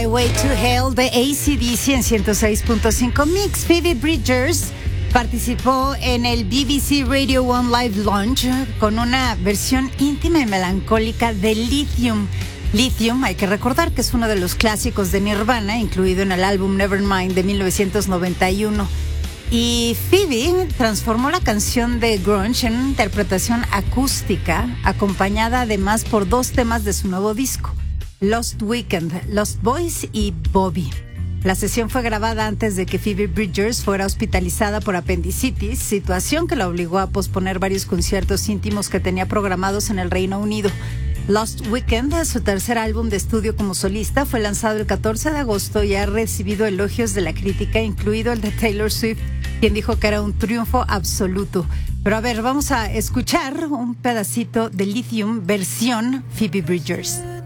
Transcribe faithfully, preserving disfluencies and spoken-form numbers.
Highway to Hell de A C D C en ciento seis punto cinco Mix. Phoebe Bridgers participó en el B B C Radio One Live Launch con una versión íntima y melancólica de Lithium. Lithium, hay que recordar que es uno de los clásicos de Nirvana, incluido en el álbum Nevermind de mil novecientos noventa y uno. Y Phoebe transformó la canción de grunge en una interpretación acústica, acompañada además por dos temas de su nuevo disco, Lost Weekend, Lost Boys y Bobby. La sesión fue grabada antes de que Phoebe Bridgers fuera hospitalizada por apendicitis, situación que la obligó a posponer varios conciertos íntimos que tenía programados en el Reino Unido. Lost Weekend, su tercer álbum de estudio como solista, fue lanzado el catorce de agosto y ha recibido elogios de la crítica, incluido el de Taylor Swift, quien dijo que era un triunfo absoluto. Pero a ver, vamos a escuchar un pedacito de Lithium versión Phoebe Bridgers.